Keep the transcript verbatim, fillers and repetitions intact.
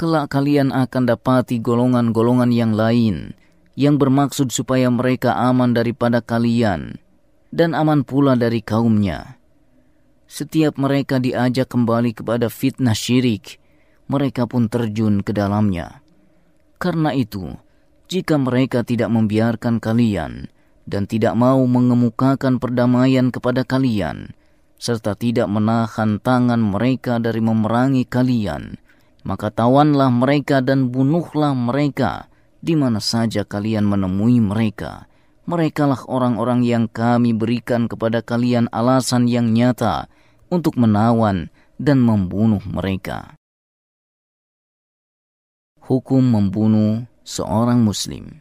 kelak kalian akan dapati golongan-golongan yang lain yang bermaksud supaya mereka aman daripada kalian dan aman pula dari kaumnya. Setiap mereka diajak kembali kepada fitnah syirik, mereka pun terjun ke dalamnya. Karena itu, jika mereka tidak membiarkan kalian dan tidak mau mengemukakan perdamaian kepada kalian, serta tidak menahan tangan mereka dari memerangi kalian, maka tawanlah mereka dan bunuhlah mereka di mana saja kalian menemui mereka. Merekalah orang-orang yang kami berikan kepada kalian alasan yang nyata untuk menawan dan membunuh mereka. Hukum membunuh seorang muslim.